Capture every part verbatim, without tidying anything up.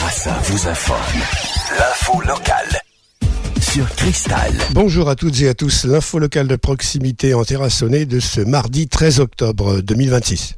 Bourassa vous informe. L'info locale sur Cristal. Bonjour à toutes et à tous. L'info locale de proximité en Terrassonnais de ce mardi treize octobre deux mille vingt-six.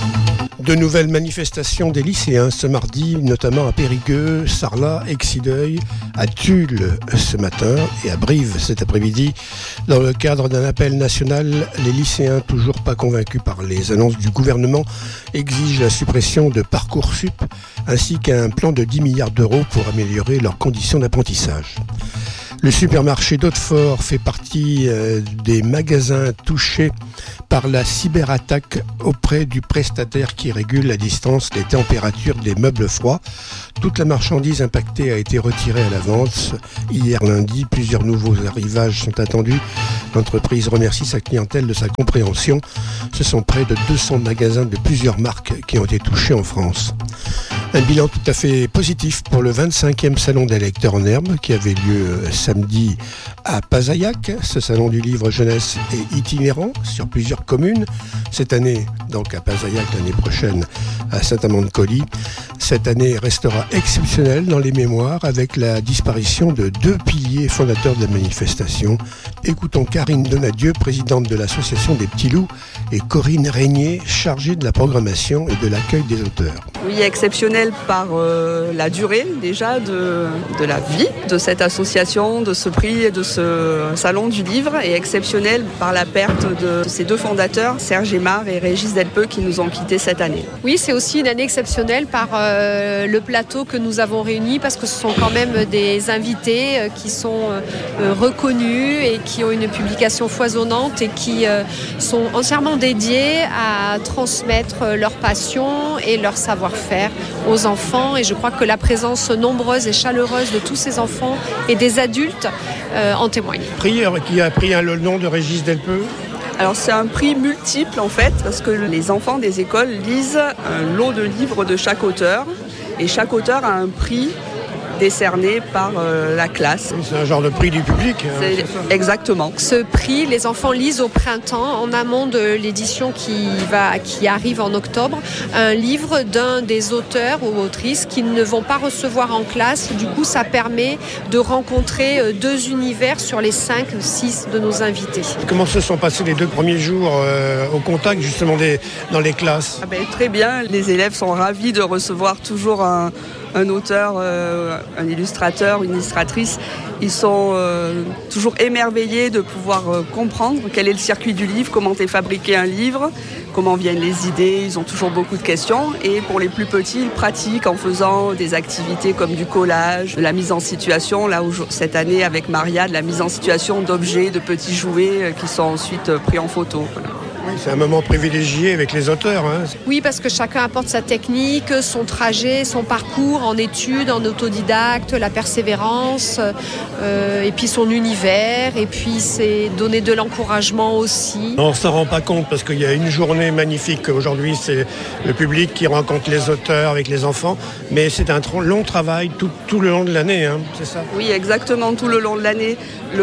De nouvelles manifestations des lycéens ce mardi, notamment à Périgueux, Sarlat, Exideuil, à Tulle ce matin et à Brive cet après-midi. Dans le cadre d'un appel national, les lycéens, toujours pas convaincus par les annonces du gouvernement, exigent la suppression de Parcoursup ainsi qu'un plan de dix milliards d'euros pour améliorer leurs conditions d'apprentissage. Le supermarché d'Hautefort fait partie euh, des magasins touchés par la cyberattaque auprès du prestataire qui régule à distance les températures des meubles froids. Toute la marchandise impactée a été retirée à la vente. Hier lundi, plusieurs nouveaux arrivages sont attendus. L'entreprise remercie sa clientèle de sa compréhension. Ce sont près de deux cents magasins de plusieurs marques qui ont été touchés en France. Un bilan tout à fait positif pour le vingt-cinquième salon des lecteurs en herbe qui avait lieu samedi à Pazaillac. Ce salon du livre jeunesse est itinérant sur plusieurs communes. Cette année, donc à Pazaillac, l'année prochaine à Saint-Amand-de-Coly. Cette année restera exceptionnelle dans les mémoires avec la disparition de deux piliers fondateurs de la manifestation. Écoutons Karine Donadieu, présidente de l'association des Petits Loups, et Corinne Régnier, chargée de la programmation et de l'accueil des auteurs. Oui, exceptionnel par euh, la durée déjà de, de la vie de cette association, de ce prix et de ce salon du livre, et exceptionnel par la perte de ces deux fondateurs, Serge Aymar et Régis Delpeux, qui nous ont quittés cette année. Oui, c'est aussi une année exceptionnelle par euh, le plateau que nous avons réuni, parce que ce sont quand même des invités euh, qui sont euh, reconnus et qui ont une publication foisonnante et qui euh, sont entièrement dédiés à transmettre leur passion et leur savoir-faire aux enfants. Et je crois que la présence nombreuse et chaleureuse de tous ces enfants et des adultes euh, en témoigne. Prix qui a pris hein, le nom de Régis Delpeux. Alors c'est un prix multiple en fait, parce que les enfants des écoles lisent un lot de livres de chaque auteur, et chaque auteur a un prix décerné par euh, la classe. C'est un genre de prix du public. Hein, c'est c'est exactement. Ce prix, les enfants lisent au printemps, en amont de l'édition qui, va, qui arrive en octobre, un livre d'un des auteurs ou autrices qu'ils ne vont pas recevoir en classe. Du coup, ça permet de rencontrer deux univers sur les cinq, six de nos invités. Comment se sont passés les deux premiers jours euh, au contact justement des, dans les classes? Ah ben, très bien, les élèves sont ravis de recevoir toujours un un auteur, euh, un illustrateur, une illustratrice. Ils sont euh, toujours émerveillés de pouvoir euh, comprendre quel est le circuit du livre, comment est fabriqué un livre, comment viennent les idées. Ils ont toujours beaucoup de questions. Et pour les plus petits, ils pratiquent en faisant des activités comme du collage, de la mise en situation. Là, où, cette année, avec Maria, de la mise en situation d'objets, de petits jouets euh, qui sont ensuite euh, pris en photo. Voilà. Oui, c'est un moment privilégié avec les auteurs. Hein. Oui, parce que chacun apporte sa technique, son trajet, son parcours en études, en autodidacte, la persévérance, euh, et puis son univers, et puis c'est donner de l'encouragement aussi. On ne s'en rend pas compte parce qu'il y a une journée magnifique. Aujourd'hui, c'est le public qui rencontre les auteurs avec les enfants, mais c'est un long travail tout, tout le long de l'année, hein, c'est ça? Oui, exactement, tout le long de l'année.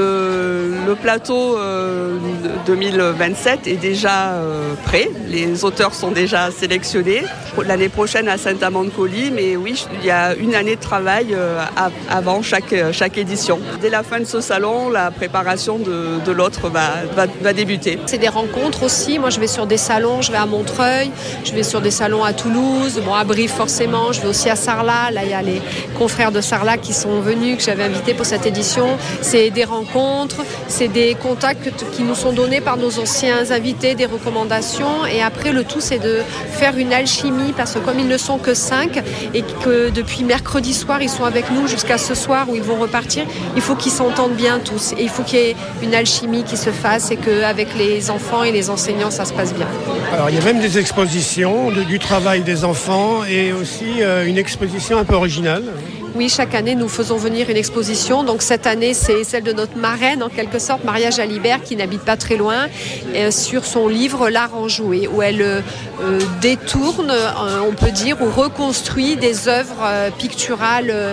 Le, le plateau euh, deux mille vingt-sept est déjà Euh, prêt. Les auteurs sont déjà sélectionnés. L'année prochaine à Saint-Amand-de-Coly, mais oui, il y a une année de travail euh, à, avant chaque, chaque édition. Dès la fin de ce salon, la préparation de, de l'autre va, va, va débuter. C'est des rencontres aussi. Moi, je vais sur des salons, je vais à Montreuil, je vais sur des salons à Toulouse, bon, à Brive forcément, je vais aussi à Sarlat. Là, il y a les confrères de Sarlat qui sont venus, que j'avais invités pour cette édition. C'est des rencontres, c'est des contacts qui nous sont donnés par nos anciens invités, des recommandations, et après le tout c'est de faire une alchimie, parce que comme ils ne sont que cinq et que depuis mercredi soir ils sont avec nous jusqu'à ce soir où ils vont repartir, il faut qu'ils s'entendent bien tous, et il faut qu'il y ait une alchimie qui se fasse et qu'avec les enfants et les enseignants ça se passe bien. Alors il y a même des expositions, de, du travail des enfants, et aussi euh, une exposition un peu originale. Oui, chaque année, nous faisons venir une exposition. Donc cette année, c'est celle de notre marraine, en quelque sorte, Maria Jalibert, qui n'habite pas très loin, euh, sur son livre L'art en jouet, où elle euh, détourne, euh, on peut dire, ou reconstruit des œuvres euh, picturales euh,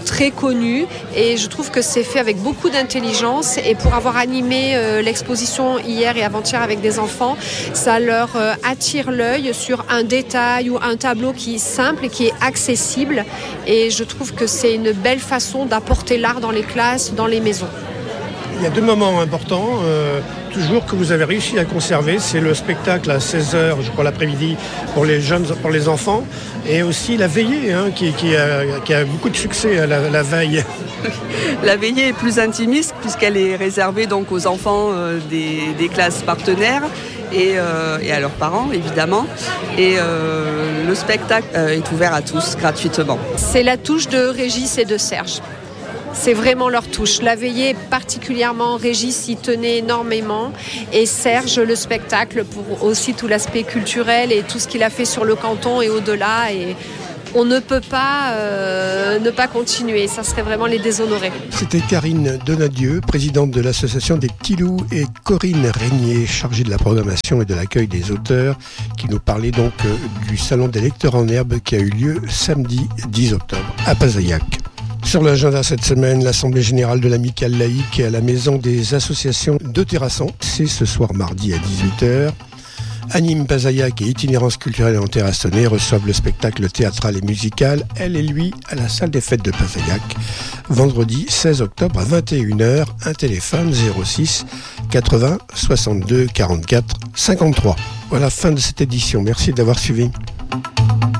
très connu et je trouve que c'est fait avec beaucoup d'intelligence et pour avoir animé euh, l'exposition hier et avant-hier avec des enfants, ça leur euh, attire l'œil sur un détail ou un tableau qui est simple et qui est accessible et je trouve que c'est une belle façon d'apporter l'art dans les classes, dans les maisons. Il y a deux moments importants, euh, toujours que vous avez réussi à conserver, c'est le spectacle à seize heures, je crois l'après-midi, pour les jeunes, pour les enfants, et aussi la veillée, hein, qui, qui, a, qui a beaucoup de succès, la, la veille. La veillée est plus intimiste puisqu'elle est réservée donc aux enfants euh, des, des classes partenaires et, euh, et à leurs parents évidemment. Et euh, le spectacle euh, est ouvert à tous gratuitement. C'est la touche de Régis et de Serge. C'est vraiment leur touche. La veillée particulièrement, Régis y tenait énormément et Serge le spectacle pour aussi tout l'aspect culturel et tout ce qu'il a fait sur le canton et au-delà. Et on ne peut pas euh, ne pas continuer, ça serait vraiment les déshonorer. C'était Karine Donadieu, présidente de l'association des Petits Loups, et Corinne Régnier, chargée de la programmation et de l'accueil des auteurs, qui nous parlait donc du salon des lecteurs en herbe qui a eu lieu samedi dix octobre à Pazaillac. Sur l'agenda cette semaine, l'Assemblée générale de l'Amicale laïque à la Maison des associations de Terrasson. C'est ce soir mardi à dix-huit heures. Anime Pazaillac et Itinérance culturelle en Terrassonnais reçoivent le spectacle théâtral et musical Elle et lui à la salle des fêtes de Pazaillac. Vendredi seize octobre à vingt et une heures. Un téléphone zéro six quatre-vingts soixante-deux quarante-quatre cinquante-trois. Voilà, fin de cette édition. Merci d'avoir suivi.